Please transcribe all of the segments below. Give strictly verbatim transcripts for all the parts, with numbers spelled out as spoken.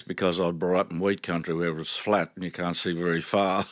because I brought up in wheat country where it's flat and you can't see very far.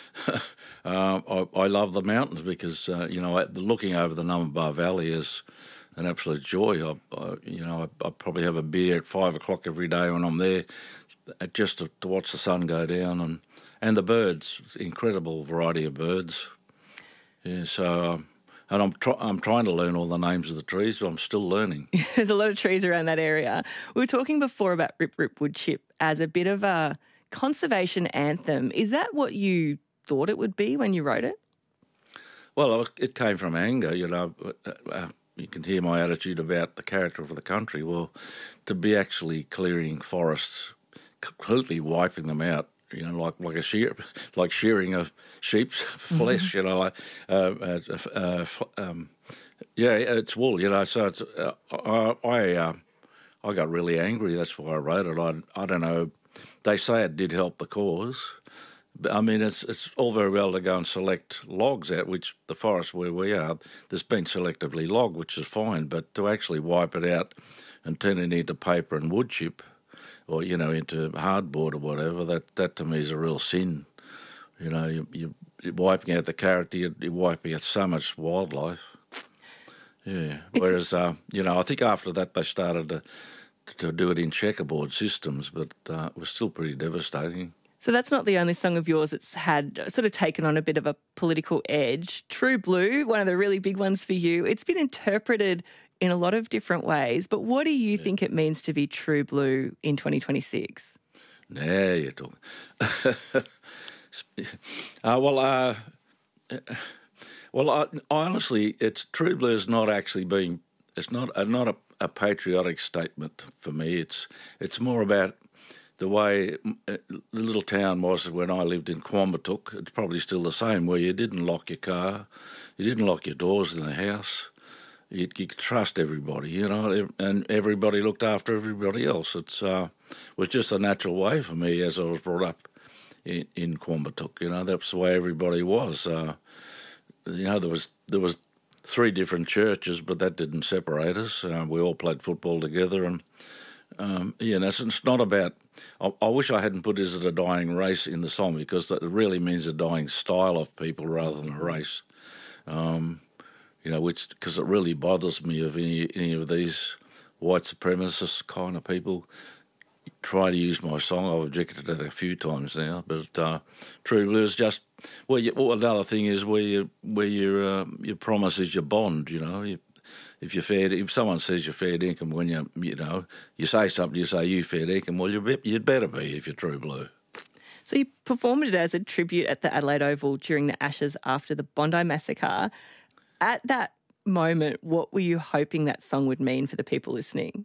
um, I, I love the mountains because, uh, you know, looking over the Numbaba Valley is an absolute joy. I, I, you know, I, I probably have a beer at five o'clock every day when I'm there, uh, just to, to watch the sun go down, and, and the birds, incredible variety of birds. Yeah, so... Um, And I'm try- I'm trying to learn all the names of the trees, but I'm still learning. There's a lot of trees around that area. We were talking before about Rip Rip Woodchip as a bit of a conservation anthem. Is that what you thought it would be when you wrote it? Well, it came from anger, you know. Uh, you can hear my attitude about the character of the country. Well, to be actually clearing forests, completely wiping them out, you know, like like a shear, like shearing of sheep's flesh, you know, like uh, uh, uh, um, yeah, it's wool, you know. So it's uh, I I, uh, I got really angry. That's why I wrote it. I I don't know. They say it did help the cause. But, I mean, it's it's all very well to go and select logs out, which the forest where we are, there's been selectively logged, which is fine. But to actually wipe it out and turn it into paper and wood chip, or, you know, into hardboard or whatever, that, that to me is a real sin. You know, you, you, you're wiping out the character, you're, you're wiping out so much wildlife. Yeah. It's Whereas, uh, you know, I think after that they started to, to do it in checkerboard systems, but uh, it was still pretty devastating. So that's not the only song of yours that's had sort of taken on a bit of a political edge. True Blue, one of the really big ones for you, it's been interpreted in a lot of different ways, but what do you yeah. think it means to be true blue in twenty twenty-six? Now you're talking. uh, well, uh, well, I, honestly, it's true blue is not actually being. It's not a, not a, a patriotic statement for me. It's it's more about the way the little town was when I lived in Quambatook. It's probably still the same, where you didn't lock your car, you didn't lock your doors in the house. You, you could trust everybody, you know, and everybody looked after everybody else. It's uh, was just a natural way for me as I was brought up in, in Quambatook. You know, that's the way everybody was. Uh, you know, there was there was three different churches, but that didn't separate us. Uh, we all played football together, and um, yeah, that's, it's not about. I, I wish I hadn't put "Is it a dying race" in the song, because that really means a dying style of people rather than a race. Um, You know, which because it really bothers me of any any of these white supremacist kind of people try to use my song. I've objected to that a few times now, but uh, True Blue is just well. You, well, another thing is where you where your uh, your promise is your bond. You know, you, if you're fair, if someone says you're fair dinkum when you you know you say something, you say you fair dinkum. Well, you you'd better be if you're True Blue. So you performed it as a tribute at the Adelaide Oval during the Ashes after the Bondi Massacre. At that moment, what were you hoping that song would mean for the people listening?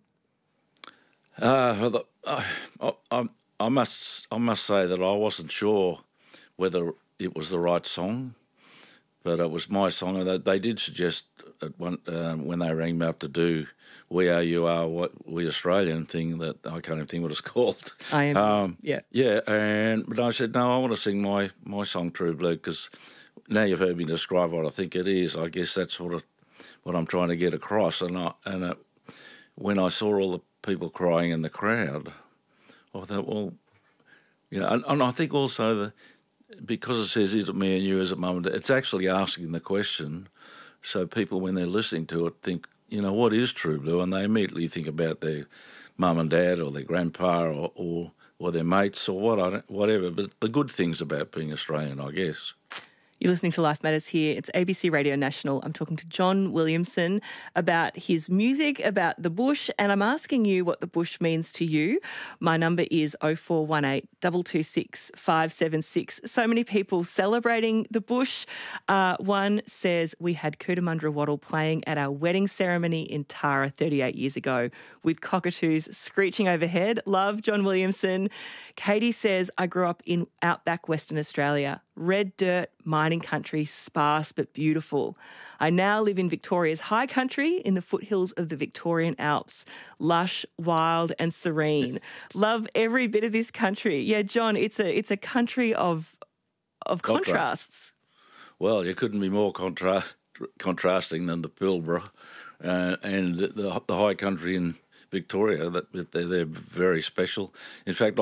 Uh, I, I, I must I must say that I wasn't sure whether it was the right song, but it was my song. And they, they did suggest at one, uh, when they rang me up to do "We Are You Are What We Australian" thing, that I can't even think what it's called. I am. Um, yeah. Yeah, and but I said no, I want to sing my my song "True Blue" because. Now you've heard me describe what I think it is. I guess that's what it, what I'm trying to get across. And I, and it, when I saw all the people crying in the crowd, I thought, well, you know, and, and I think also the because it says "Is it me and you?" as a mum, it's actually asking the question, so people when they're listening to it think, you know, what is True Blue, and they immediately think about their mum and dad or their grandpa or or, or their mates or what I don't, whatever. But the good things about being Australian, I guess. You're listening to Life Matters here. It's A B C Radio National. I'm talking to John Williamson about his music, about the bush, and I'm asking you what the bush means to you. My number is oh four one eight, two two six, five seven six. So many people celebrating the bush. Uh, one says, we had Cootamundra Wattle playing at our wedding ceremony in Tara thirty-eight years ago with cockatoos screeching overhead. Love, John Williamson. Katie says, I grew up in outback Western Australia. Red dirt, mining country, sparse but beautiful. I now live in Victoria's high country in the foothills of the Victorian Alps. Lush, wild and serene. Love every bit of this country. Yeah, John, it's a it's a country of of Contrast. contrasts. Well, you couldn't be more contra- contrasting than the Pilbara uh, and the, the high country in Victoria. That they're, they're very special. In fact,